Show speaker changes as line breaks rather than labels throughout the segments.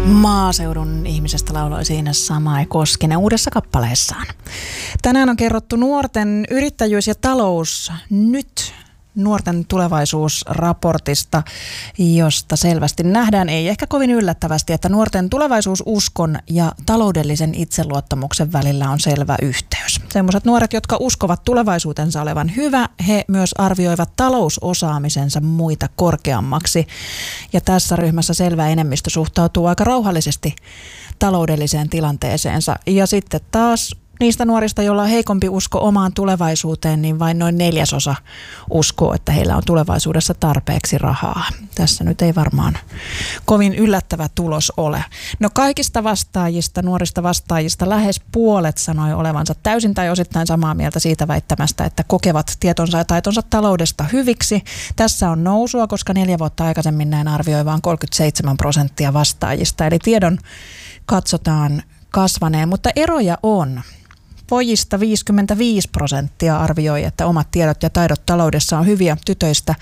Maaseudun ihmisestä lauloi siinä Samai Koskinen uudessa kappaleessaan. Tänään on kerrottu nuorten yrittäjyys ja talous nyt nuorten tulevaisuusraportista, josta selvästi nähdään, ei ehkä kovin yllättävästi, että nuorten tulevaisuususkon ja taloudellisen itseluottamuksen välillä on selvä yhteys. Sellaiset nuoret, jotka uskovat tulevaisuutensa olevan hyvä, he myös arvioivat talousosaamisensa muita korkeammaksi. Ja tässä ryhmässä selvä enemmistö suhtautuu aika rauhallisesti taloudelliseen tilanteeseensa. Ja sitten taas niistä nuorista, joilla on heikompi usko omaan tulevaisuuteen, niin vain noin 1/4 uskoo, että heillä on tulevaisuudessa tarpeeksi rahaa. Tässä nyt ei varmaan kovin yllättävä tulos ole. No kaikista vastaajista, nuorista vastaajista, lähes puolet sanoi olevansa täysin tai osittain samaa mieltä siitä väittämästä, että kokevat tietonsa ja taitonsa taloudesta hyviksi. Tässä on nousua, koska 4 vuotta aikaisemmin näin arvioi vain 37% vastaajista. Eli tiedon katsotaan kasvaneen, mutta eroja on. Pojista 55% arvioi, että omat tiedot ja taidot taloudessa on hyviä, tytöistä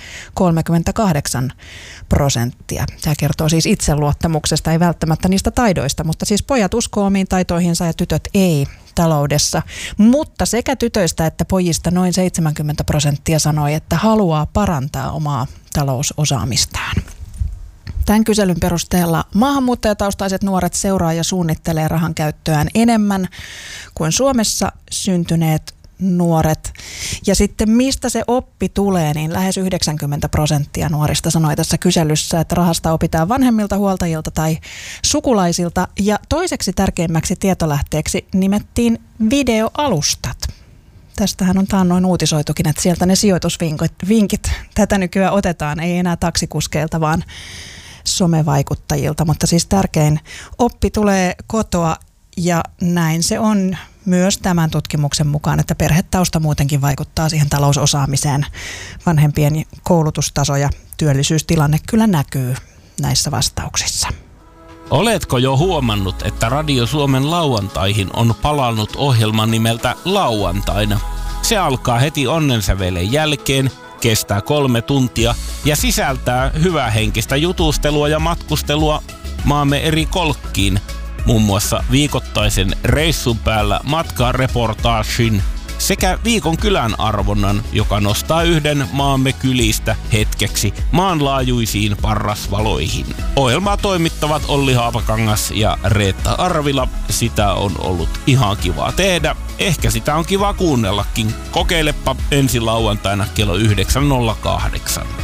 38%. Tämä kertoo siis itseluottamuksesta, ei välttämättä niistä taidoista, mutta siis pojat uskoo omiin taitoihinsa ja tytöt ei taloudessa. Mutta sekä tytöistä että pojista noin 70% sanoi, että haluaa parantaa omaa talousosaamistaan. Tämän kyselyn perusteella maahanmuuttajataustaiset nuoret seuraa ja suunnittelee rahan käyttöään enemmän kuin Suomessa syntyneet nuoret. Ja sitten mistä se oppi tulee, niin lähes 90% nuorista sanoi tässä kyselyssä, että rahasta opitaan vanhemmilta, huoltajilta tai sukulaisilta. Ja toiseksi tärkeimmäksi tietolähteeksi nimettiin videoalustat. Tästähän on taannoin uutisoitukin, että sieltä ne sijoitusvinkit tätä nykyään otetaan, ei enää taksikuskeilta, vaan somevaikuttajilta, mutta siis tärkein oppi tulee kotoa ja näin se on myös tämän tutkimuksen mukaan, että perhetausta muutenkin vaikuttaa siihen talousosaamiseen. Vanhempien koulutustaso ja työllisyystilanne kyllä näkyy näissä vastauksissa.
Oletko jo huomannut, että Radio Suomen lauantaihin on palannut ohjelma nimeltä Lauantaina? Se alkaa heti onnensävelen jälkeen, kestää 3 tuntia ja sisältää hyvähenkistä jutustelua ja matkustelua maamme eri kolkkiin. Muun muassa viikoittaisen reissun päällä matkareportaagin sekä viikon kylän arvonnan, joka nostaa yhden maamme kylistä hetkeksi maanlaajuisiin parrasvaloihin. Ohjelmaa toimittavat Olli Haapakangas ja Reetta Arvila. Sitä on ollut ihan kivaa tehdä. Ehkä sitä on kiva kuunnellakin. Kokeilepa ensi lauantaina kello 9.08.